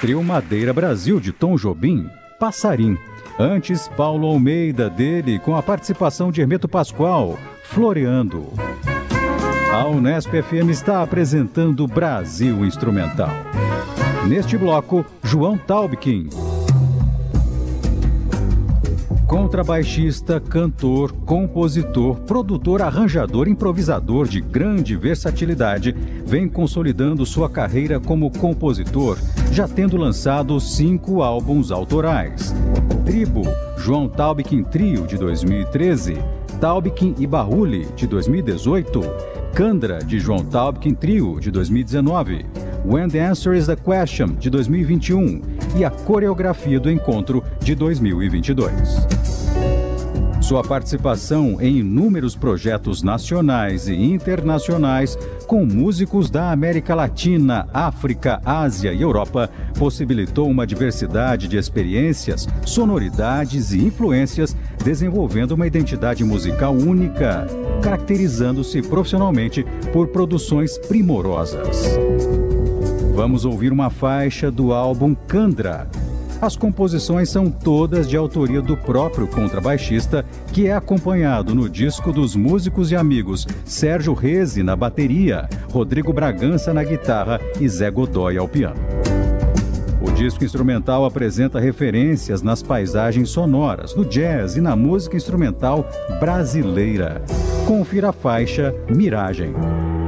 Trio Madeira Brasil de Tom Jobim, Passarim. Antes, Paulo Almeida, dele, com a participação de Hermeto Pascoal, Floreando. A Unesp FM está apresentando Brasil Instrumental. Neste bloco, João Taubkin. Contrabaixista, cantor, compositor, produtor, arranjador, improvisador de grande versatilidade, vem consolidando sua carreira como compositor, já tendo lançado 5 álbuns autorais. Tribo, João Taubkin Trio, de 2013, Taubkin e Barruli, de 2018, Candra, de João Taubkin Trio, de 2019, When the Answer is the Question, de 2021 e a Coreografia do Encontro, de 2022. Sua participação em inúmeros projetos nacionais e internacionais com músicos da América Latina, África, Ásia e Europa possibilitou uma diversidade de experiências, sonoridades e influências, desenvolvendo uma identidade musical única, caracterizando-se profissionalmente por produções primorosas. Vamos ouvir uma faixa do álbum Candra. As composições são todas de autoria do próprio contrabaixista, que é acompanhado no disco dos músicos e amigos Sérgio Reze na bateria, Rodrigo Bragança na guitarra e Zé Godoy ao piano. O disco instrumental apresenta referências nas paisagens sonoras, no jazz e na música instrumental brasileira. Confira a faixa Miragem.